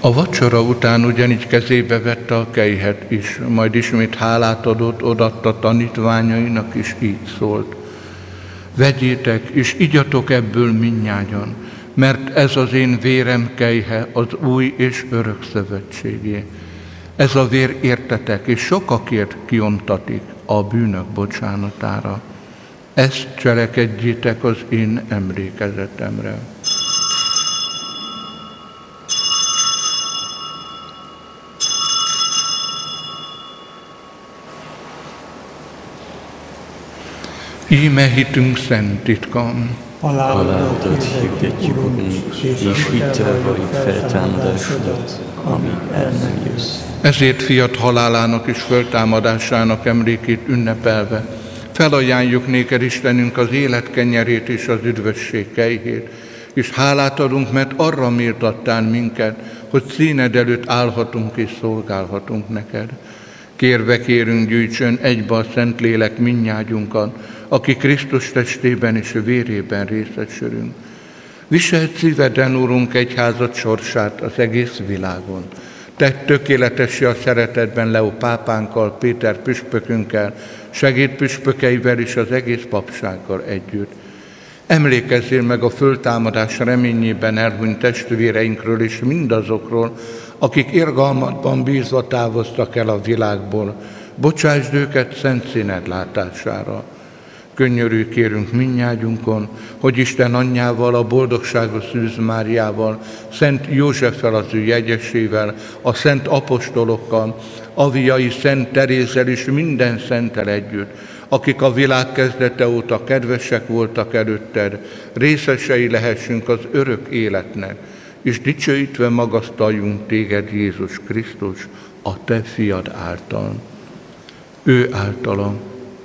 A vacsora után ugyanígy kezébe vette a kelyhet is, majd ismét hálát adott, odaadta tanítványainak, és így szólt: vegyétek, és igyatok ebből mindnyájan, mert ez az én vérem kelyhe, az új és örök szövetségé. Ez a vér értetek, és sokakért kiontatik a bűnök bocsánatára. Ezt cselekedjétek az én emlékezetemre. Íme hitünk szent titkam. Halálodat hirdetjük, Urunk, és hittel vagyunk feltámadásodat, amíg el nem jössz. Ezért fiat halálának és föltámadásának emlékét ünnepelve felajánljuk néked, Istenünk, az élet kenyerét és az üdvösség kejhét, és hálát adunk, mert arra méltattál minket, hogy színed előtt állhatunk és szolgálhatunk neked. Kérve kérünk, gyűjtsön egybe a Szentlélek mindnyágyunkat, aki Krisztus testében és vérében részesülünk. Viselt szíveden, Urunk, egyházad sorsát az egész világon. Tedd tökéletessé a szeretetben Leó pápánkkal, Péter püspökünkkel, segédpüspökeivel és az egész papsággal együtt. Emlékezzél meg a föltámadás reményében elhunyt testvéreinkről és mindazokról, akik irgalmadban bízva távoztak el a világból. Bocsásd őket szent színed látására. Könyörülj kérünk mindnyájunkon, hogy Isten anyjával, a boldogságos Szűz Máriával, Szent Józseffel az ő jegyesével, a szent apostolokkal, Aviai Szent Terézzel és minden szenttel együtt, akik a világ kezdete óta kedvesek voltak előtted, részesei lehessünk az örök életnek, és dicsőítve magasztaljunk téged, Jézus Krisztus, a te fiad által. Ő általa,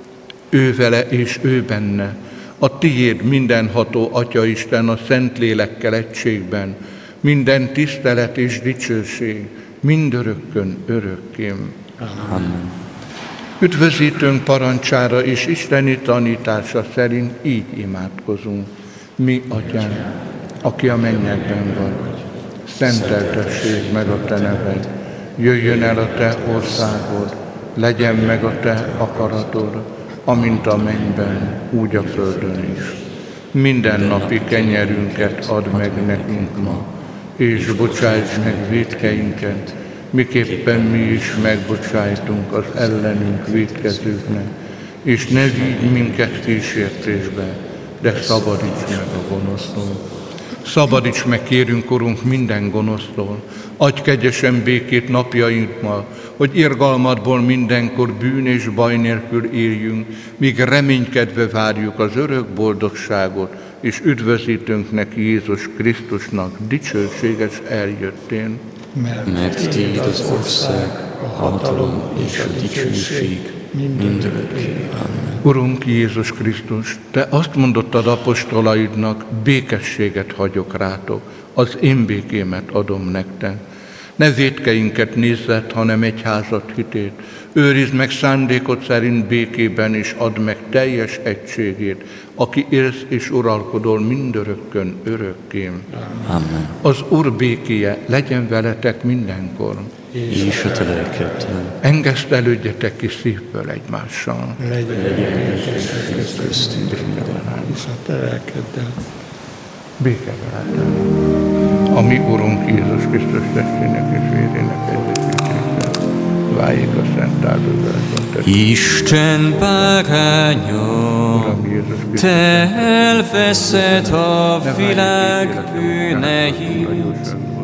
ő vele és ő benne, a tiéd mindenható Atyaisten a Szentlélekkel egységben, minden tisztelet és dicsőség, mindörökkön örökké. Amen. Üdvözítőnk parancsára és isteni tanítása szerint így imádkozunk. Mi, Atyánk, aki a mennyekben vagy, szenteltessék meg a te neved, jöjjön el a te országod, legyen meg a te akaratod, amint a mennyben, úgy a földön is. Minden napi kenyerünket add meg nekünk ma, és bocsáss meg vétkeinket, miképpen mi is megbocsájtunk az ellenünk vétkezőknek, és ne vigy minket kísértésbe, de szabadíts meg a gonosztól. Szabadíts meg, kérünk, Urunk, minden gonosztól, adj kegyesen békét napjainkmal, hogy irgalmadból mindenkor bűn és baj nélkül éljünk, míg reménykedve várjuk az örök boldogságot, és üdvözítőnknek, Jézus Krisztusnak dicsőséges eljöttén. Mert tiéd az ország, a hatalom és a dicsőség mindörökké. Amen. Urunk Jézus Krisztus, te azt mondottad apostolaidnak, békességet hagyok rátok, az én békémet adom nektek. Ne vétkeinket nézzed, hanem egyházad hitét. Őrizd meg szándékod szerint békében, és add meg teljes egységét, aki élsz és uralkodol mindörökkön örökké. Amen. Az Úr békéje legyen veletek mindenkor. És a te lelkeddel. Engesztelődjetek ki szívből egymással. Legyen köztünk mindenáll. És a te lelkeddel. Béke veletek. A mi Urunk Jézus Krisztus testének és vérének egyesítése váljék a szent áldozaton. Isten báránya, te elveszed a világ bűneit,